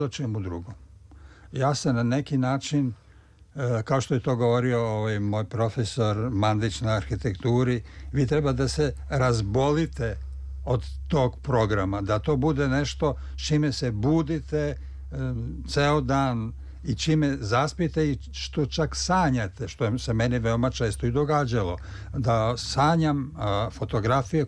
o čemu drugom. Ja se na neki način, kao što je to govorio moj profesor Mandić na arhitekturi, vi treba da se razbolite od tog programa, da to bude nešto s čime se budite ceo dan i čime zaspite i što čak sanjate, što se meni veoma često i događalo, da sanjam fotografije